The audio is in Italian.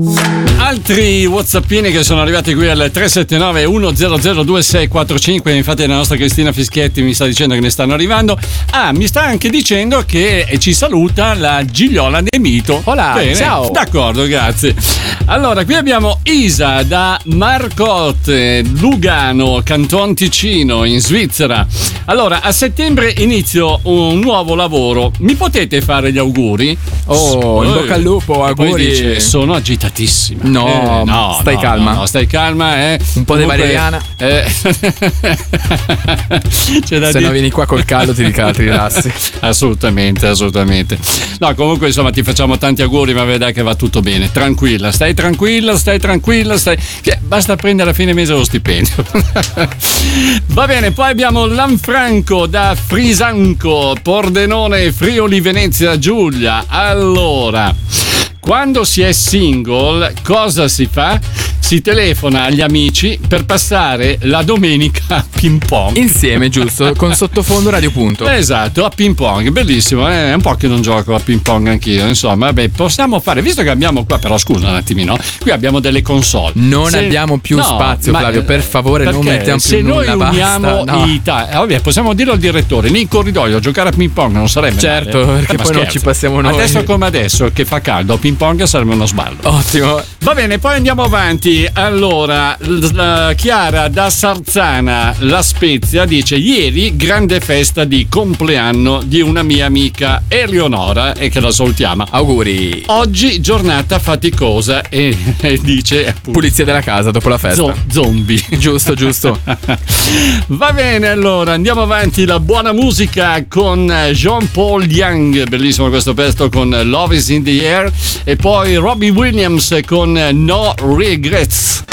Altri whatsappini che sono arrivati qui al 379 100 2645. Infatti la nostra Cristina Fischietti mi sta dicendo che ne stanno arrivando. Mi sta anche dicendo che ci saluta la Gigliola De Mito. Hola, bene, ciao. D'accordo, grazie. Allora, qui abbiamo Isa da Marcotte, Lugano, Canton Ticino, in Svizzera. Allora, a settembre inizio un nuovo lavoro. Mi potete fare gli auguri? In bocca al lupo, auguri. Poi dice, sono agitatissima. No, stai calma. No, stai calma, Un po' di valeriana. Se no vieni qua col caldo ti rilassi. Assolutamente. No, comunque insomma ti facciamo tanti auguri, ma vedrai che va tutto bene. Stai tranquilla. Che basta prendere a fine mese lo stipendio. Va bene, poi abbiamo Lanfranco da Frisanco, Pordenone, Friuli Venezia Giulia. Allora, quando si è single, cosa si fa? Si telefona agli amici per passare la domenica a ping pong. Insieme, giusto? Con sottofondo Radio Punto. Esatto, a ping pong, bellissimo. È un po' che non gioco a ping pong anch'io. Insomma, vabbè, possiamo fare, visto che abbiamo qua, però scusa un attimino, qui abbiamo delle console. Non abbiamo più spazio, Flavio, per favore, non mettiamo più nulla. Se noi uniamo vabbè, possiamo dirlo al direttore, lì in corridoio a giocare a ping pong non sarebbe certo, male. Perché poi non ci passiamo noi. Adesso come adesso, che fa caldo, a ping pong sarebbe uno sballo. Ottimo. Va bene, poi andiamo avanti. Allora, Chiara da Sarzana, La Spezia, dice: ieri grande festa di compleanno di una mia amica Eleonora, e che la salutiamo. Auguri. Oggi giornata faticosa e dice appunto, pulizia della casa dopo la festa. Zombie. Giusto. Va bene, allora andiamo avanti. La buona musica con Jean-Paul Young, bellissimo questo pezzo con Love is in the Air, e poi Robbie Williams con No Regrets.